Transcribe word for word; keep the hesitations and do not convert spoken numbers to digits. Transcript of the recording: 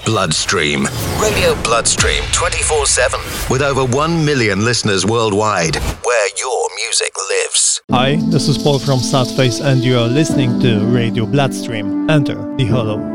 Bloodstream. Radio Bloodstream twenty-four seven. With over one million listeners worldwide. Where your music lives. Hi, this is Paul from Sadface and you are listening to Radio Bloodstream. Enter the Hollow.